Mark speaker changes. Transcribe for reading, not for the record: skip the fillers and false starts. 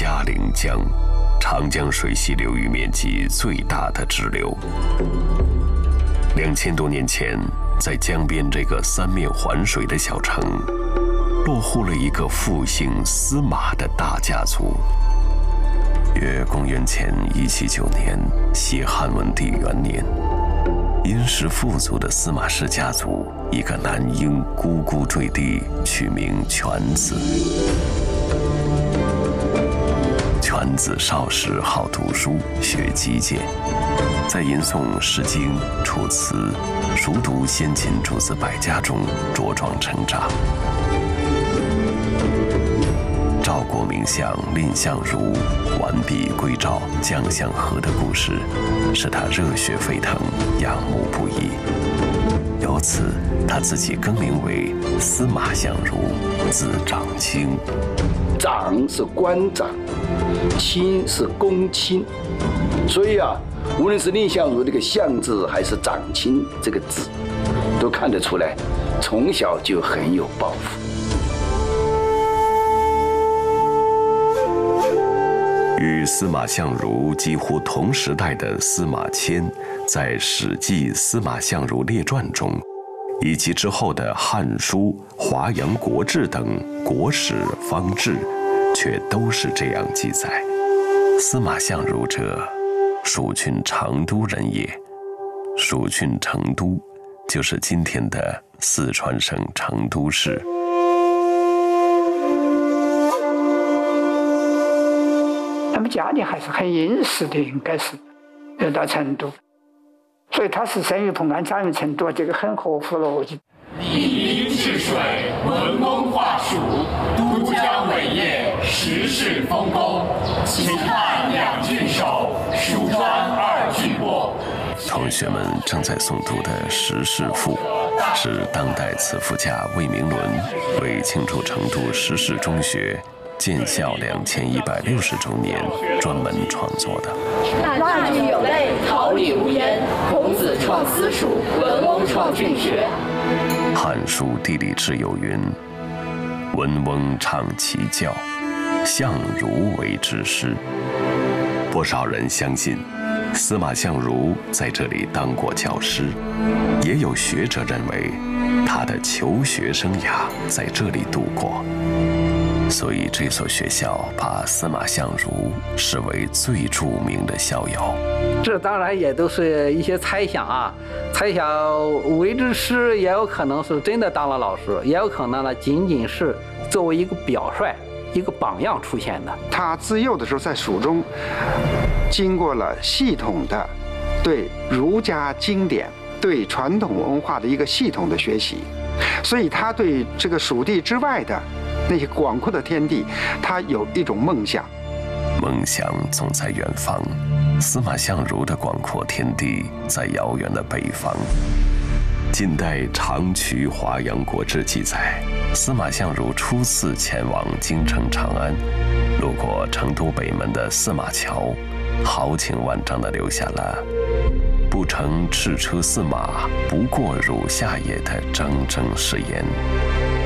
Speaker 1: 嘉陵江，长江水系流域面积最大的支流。2000多年前，在江边这个三面环水的小城，落户了一个复姓司马的大家族。约公元前179年，西汉文帝元年，殷实富足的司马氏家族一个男婴咕咕坠地，取名犬子。犬子少时好读书，学击剑，在吟诵《诗经》《楚辞》，熟读先秦诸子百家中茁壮成长。赵国名相蔺相如完璧归赵，将相和的故事，使他热血沸腾，仰慕不已。由此，他自己更名为司马相如，字长卿。
Speaker 2: 长是官长，卿是公卿，所以无论是蔺相如这个相字，还是长卿这个字，都看得出来，从小就很有抱负。
Speaker 1: 与司马相如几乎同时代的司马迁，在《史记·司马相如列传》中，以及之后的《汉书》《华阳国志》等国史方志，却都是这样记载：司马相如者，蜀郡成都人也。蜀郡成都，就是今天的四川省成都市。
Speaker 3: 他们家里还是很殷实的，应该是要到成都，所以他是生于蓬安，长于成都，这个很合乎逻辑。
Speaker 4: 以民治水，文公化蜀，都江伟业，时势丰功。秦汉2郡守，蜀专2郡播。
Speaker 1: 同学们正在诵读的《时事赋》，是当代词赋家魏明伦为庆祝成都时势中学建校2160周年专门创作的。
Speaker 5: 大郡有类，桃李无言。孔子创私塾，文翁创郡学。
Speaker 1: 《汉书·地理志》有云：“文翁倡其教，相如为之师。”不少人相信司马相如在这里当过教师，也有学者认为他的求学生涯在这里度过。所以这所学校把司马相如视为最著名的校友。
Speaker 6: 这当然也都是一些猜想猜想为之师也有可能是真的当了老师，也有可能呢仅仅是作为一个表率、一个榜样出现的。
Speaker 7: 他自幼的时候在蜀中，经过了系统的对儒家经典、对传统文化的一个系统的学习，所以他对这个蜀地之外的那些广阔的天地，他有一种梦想。
Speaker 1: 梦想总在远方，司马相如的广阔天地在遥远的北方。近代《长渠华阳国志》记载，司马相如初次前往京城长安，路过成都北门的司马桥，豪情万丈地留下了“不乘赤车驷马，不过汝下也”的铮铮誓言。